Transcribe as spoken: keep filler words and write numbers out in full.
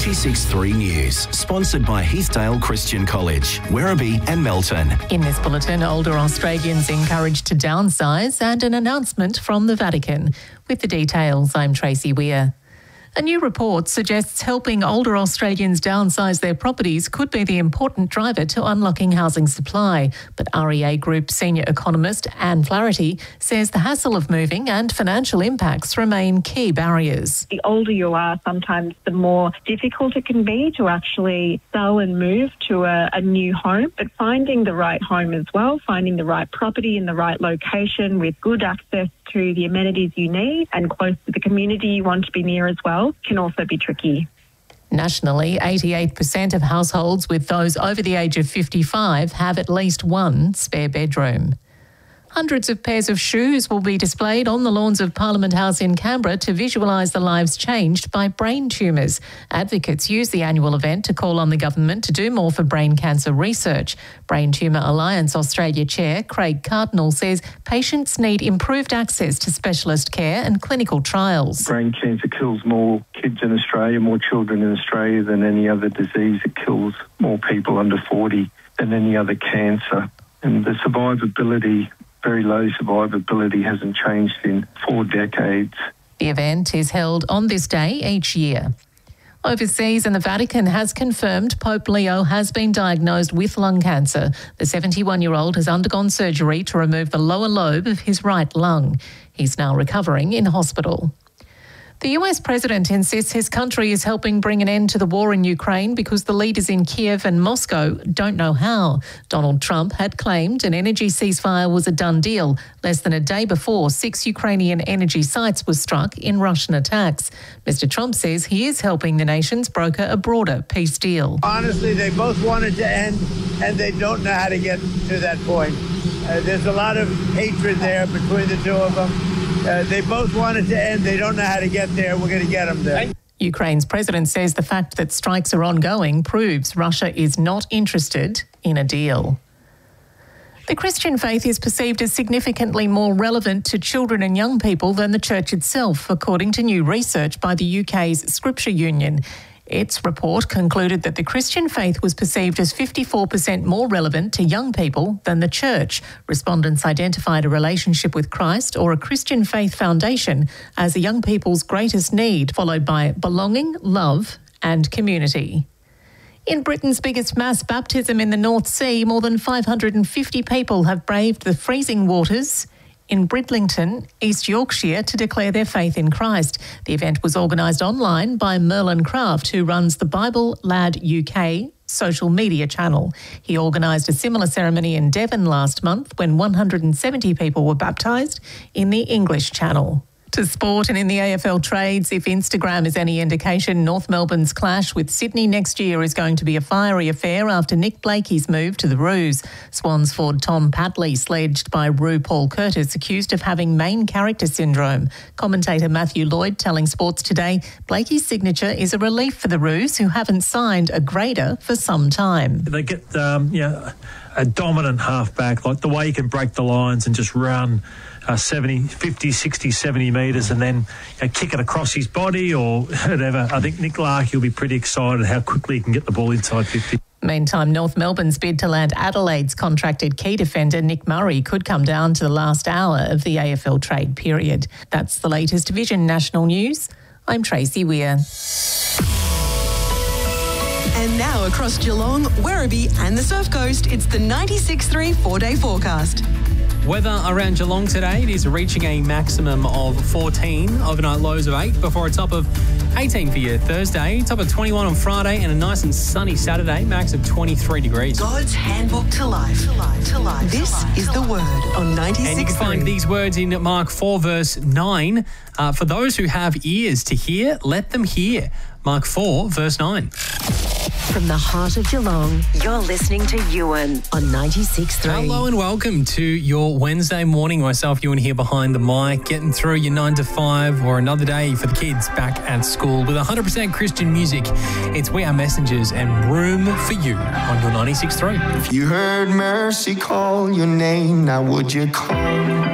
ninety-six point three News, sponsored by Heathdale Christian College, Werribee and Melton. In this bulletin, older Australians encouraged to downsize and an announcement from the Vatican. With the details, I'm Tracy Weir. A new report suggests helping older Australians downsize their properties could be the important driver to unlocking housing supply. But R E A Group senior economist Anne Flaherty says the hassle of moving and financial impacts remain key barriers. The older you are, sometimes the more difficult it can be to actually sell and move to a, a new home. But finding the right home as well, finding the right property in the right location with good access to the amenities you need and close to the community you want to be near as well, can also be tricky. Nationally, eighty-eight percent of households with those over the age of fifty-five have at least one spare bedroom. Hundreds of pairs of shoes will be displayed on the lawns of Parliament House in Canberra to visualise the lives changed by brain tumours. Advocates use the annual event to call on the government to do more for brain cancer research. Brain Tumour Alliance Australia Chair Craig Cardinal says patients need improved access to specialist care and clinical trials. Brain cancer kills more kids in Australia, more children in Australia than any other disease. It kills more people under forty than any other cancer. And the survivability very low survivability hasn't changed in four decades. The event is held on this day each year. Overseas, and the Vatican has confirmed Pope Leo has been diagnosed with lung cancer. The seventy-one-year-old has undergone surgery to remove the lower lobe of his right lung. He's now recovering in hospital. The U S president insists his country is helping bring an end to the war in Ukraine because the leaders in Kiev and Moscow don't know how. Donald Trump had claimed an energy ceasefire was a done deal less than a day before six Ukrainian energy sites were struck in Russian attacks. Mister Trump says he is helping the nations broker a broader peace deal. Honestly, they both wanted to end, and they don't know how to get to that point. Uh, there's a lot of hatred there between the two of them. Uh, they both wanted to end. They don't know how to get there. We're going to get them there. Ukraine's president says the fact that strikes are ongoing proves Russia is not interested in a deal. The Christian faith is perceived as significantly more relevant to children and young people than the church itself, according to new research by the U K's Scripture Union. Its report concluded that the Christian faith was perceived as fifty-four percent more relevant to young people than the church. Respondents identified a relationship with Christ or a Christian faith foundation as a young people's greatest need, followed by belonging, love and community. In Britain's biggest mass baptism in the North Sea, more than five hundred fifty people have braved the freezing waters in Bridlington, East Yorkshire, to declare their faith in Christ. The event was organised online by Merlin Craft, who runs the Bible Lad U K social media channel. He organised a similar ceremony in Devon last month when one hundred seventy people were baptised in the English Channel. To sport, and in the A F L trades, if Instagram is any indication, North Melbourne's clash with Sydney next year is going to be a fiery affair after Nick Blakey's move to the Roos. Swans forward Tom Padley sledged by Roo Paul Curtis, accused of having main character syndrome. Commentator Matthew Lloyd telling Sports Today Blakey's signature is a relief for the Roos, who haven't signed a grader for some time. They get um, yeah, a dominant halfback, like the way he can break the lines and just run Uh, seventy, fifty, sixty, seventy metres and then you know, kick it across his body or whatever. I think Nick Lark, he'll be pretty excited how quickly he can get the ball inside fifty. Meantime, North Melbourne's bid to land Adelaide's contracted key defender Nick Murray could come down to the last hour of the A F L trade period. That's the latest Vision National News. I'm Tracy Weir. And now across Geelong, Werribee and the Surf Coast, it's the ninety-six point three four-day forecast. Weather around Geelong today, it is reaching a maximum of fourteen, overnight lows of eight, before a top of eighteen for your Thursday, top of twenty-one on Friday, and a nice and sunny Saturday, max of twenty-three degrees. God's handbook to life. To life. To life. This to life. is the word on ninety-six point three. And you can find these words in Mark four, verse nine. Uh, for those who have ears to hear, let them hear. Mark four, verse nine. From the heart of Geelong, you're listening to Ewan on ninety-six point three. Hello and welcome to your Wednesday morning. Myself, Ewan, here behind the mic, getting through your nine to five or another day for the kids back at school with one hundred percent Christian music. It's We Are Messengers and Room for You on your ninety-six point three. If you heard mercy call your name, now would you call?